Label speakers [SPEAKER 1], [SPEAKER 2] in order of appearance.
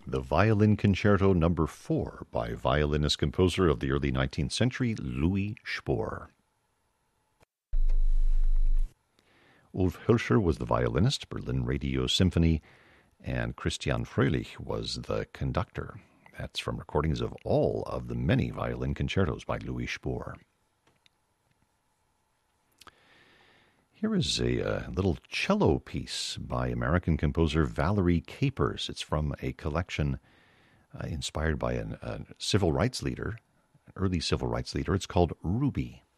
[SPEAKER 1] the Violin Concerto No. 4 by violinist-composer of the early 19th century, Louis Spohr. Ulf Hölscher was the violinist, Berlin Radio Symphony, and Christian Fröhlich was the conductor. That's from recordings of all of the many violin concertos by Louis Spohr. Here is a little cello piece by American composer Valerie Capers. It's from a collection inspired by a civil rights leader, an early civil rights leader. It's called Ruby.